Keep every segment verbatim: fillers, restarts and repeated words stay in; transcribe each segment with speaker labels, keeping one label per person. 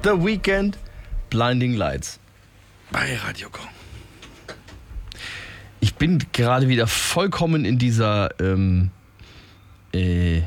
Speaker 1: The Weeknd, Blinding Lights bei Radio Kong. Ich bin gerade wieder vollkommen in dieser ähm, äh,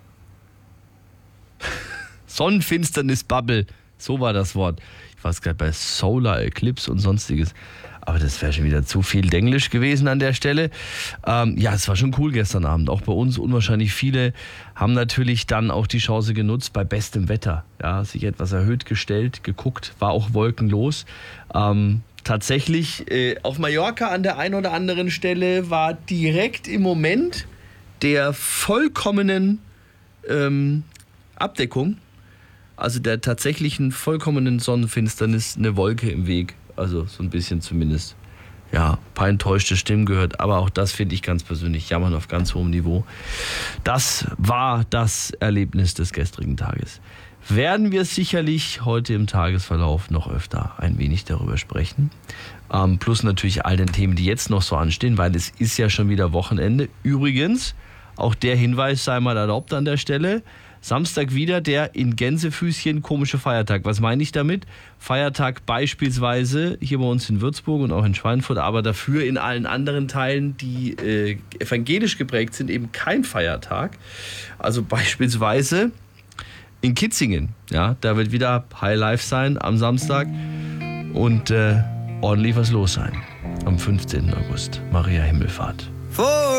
Speaker 1: Sonnenfinsternis-Bubble. So war das Wort. Ich war gerade bei Solar Eclipse und sonstiges. Aber das wäre schon wieder zu viel Denglisch gewesen an der Stelle. Ähm, ja, es war schon cool gestern Abend. Auch bei uns unwahrscheinlich viele haben natürlich dann auch die Chance genutzt, bei bestem Wetter. Ja, sich etwas erhöht gestellt, geguckt, war auch wolkenlos. Ähm, tatsächlich äh, auf Mallorca an der einen oder anderen Stelle war direkt im Moment der vollkommenen ähm, Abdeckung, also der tatsächlichen vollkommenen Sonnenfinsternis, eine Wolke im Weg. Also so ein bisschen zumindest, ja, ein paar enttäuschte Stimmen gehört. Aber auch das finde ich ganz persönlich jammern auf ganz hohem Niveau. Das war das Erlebnis des gestrigen Tages. Werden wir sicherlich heute im Tagesverlauf noch öfter ein wenig darüber sprechen. Ähm, plus natürlich all den Themen, die jetzt noch so anstehen, weil es ist ja schon wieder Wochenende. Übrigens, auch der Hinweis sei mal erlaubt an der Stelle. Samstag wieder der in Gänsefüßchen komische Feiertag. Was meine ich damit? Feiertag beispielsweise hier bei uns in Würzburg und auch in Schweinfurt, aber dafür in allen anderen Teilen, die äh, evangelisch geprägt sind, eben kein Feiertag. Also beispielsweise in Kitzingen. Ja, da wird wieder High Life sein am Samstag und äh, ordentlich was los sein. Am fünfzehnten August, Maria Himmelfahrt.